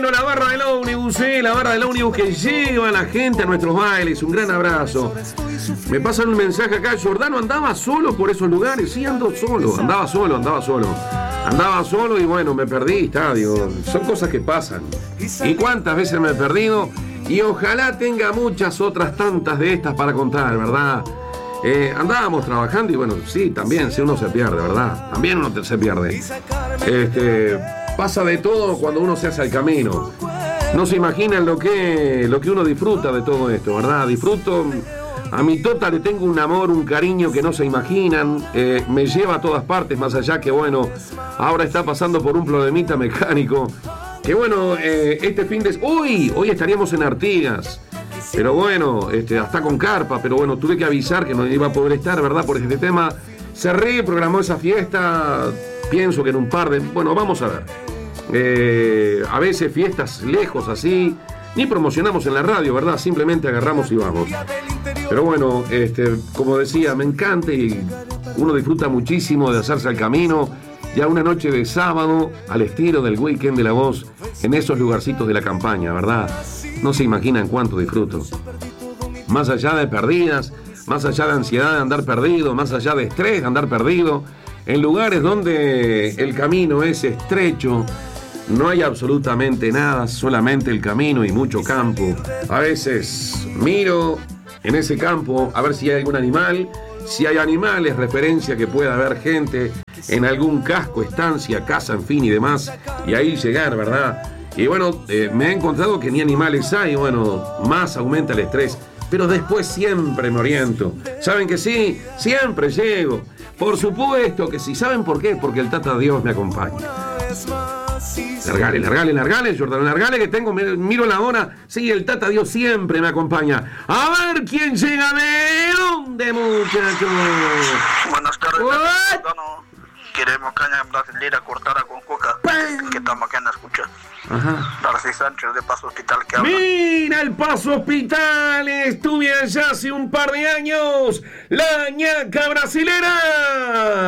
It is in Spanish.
Bueno, la barra del ómnibus, la barra del ómnibus que lleva a la gente a nuestros bailes. Un gran abrazo. Me pasan un mensaje acá. Giordano andaba solo por esos lugares. Sí, andaba solo y bueno, me perdí, digo, son cosas que pasan. ¿Y cuántas veces me he perdido? Y ojalá tenga muchas otras tantas de estas para contar, ¿verdad? Andábamos trabajando y bueno, sí, también, si uno se pierde, ¿verdad? También uno se pierde. Pasa de todo cuando uno se hace el camino. No se imaginan lo que uno disfruta de todo esto, ¿verdad? Disfruto. A mi Tota le tengo un amor, un cariño que no se imaginan. Me lleva a todas partes, más allá que bueno, ahora está pasando por un problemita mecánico. Que bueno, este fin de... Hoy estaríamos en Artigas. Pero bueno, hasta con carpa. Pero bueno, tuve que avisar que no iba a poder estar, ¿verdad? Por este tema. Se reprogramó esa fiesta. Pienso que en un par de... Bueno, vamos a ver. A veces fiestas lejos así... Ni promocionamos en la radio, ¿verdad? Simplemente agarramos y vamos. Pero bueno, como decía, me encanta y uno disfruta muchísimo de hacerse el camino. Ya una noche de sábado, al estilo del Weekend de la Voz, en esos lugarcitos de la campaña, ¿verdad? No se imaginan cuánto disfruto. Más allá de perdidas, más allá de ansiedad de andar perdido, más allá de estrés de andar perdido, en lugares donde el camino es estrecho, no hay absolutamente nada, solamente el camino y mucho campo. A veces miro en ese campo a ver si hay algún animal. Si hay animales, referencia que pueda haber gente en algún casco, estancia, casa, en fin y demás. Y ahí llegar, ¿verdad? Y bueno, me he encontrado que ni animales hay. Bueno, más aumenta el estrés. Pero después siempre me oriento. ¿Saben que sí? Siempre llego. Por supuesto que sí. ¿Saben por qué? Porque el Tata Dios me acompaña. Largale, Giordano, largale que tengo, miro la hora. Sí, el Tata Dios siempre me acompaña. A ver quién llega de dónde, muchachos. Buenas tardes, Giordano. Queremos caña brasilera cortada con coca. Que estamos acá en la escucha. Ajá. Darcy Sánchez de Paso Hospital que habla. Mira el Paso Hospital, estuve allá hace un par de años. La ñaca brasilera.